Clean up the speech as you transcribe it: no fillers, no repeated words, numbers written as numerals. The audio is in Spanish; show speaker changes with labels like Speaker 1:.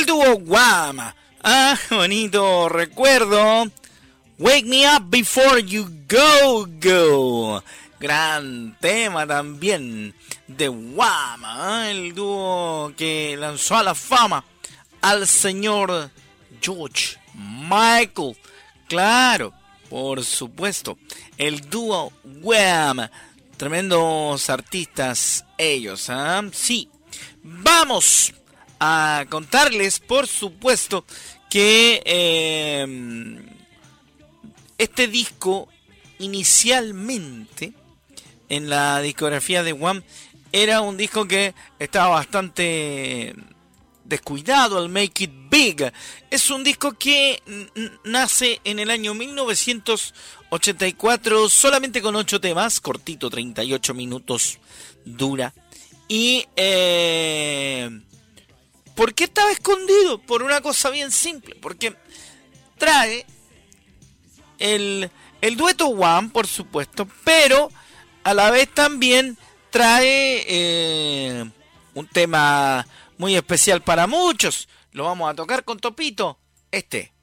Speaker 1: El dúo Wham. Ah, bonito recuerdo. Wake Me Up Before You Go Go. Gran tema también de Wham, el dúo que lanzó a la fama al señor George Michael. Claro, por supuesto, el dúo Wham. Tremendos artistas ellos, ¿eh? Sí, vamos a contarles, por supuesto, que este disco inicialmente en la discografía de Wham era un disco que estaba bastante descuidado, el Make It Big. Es un disco que nace en el año 1984, solamente con 8 temas, cortito, 38 minutos dura. Y ¿por qué estaba escondido? Por una cosa bien simple, porque trae el dueto Wham, por supuesto, pero a la vez también trae un tema muy especial para muchos. Lo vamos a tocar con Topito, este.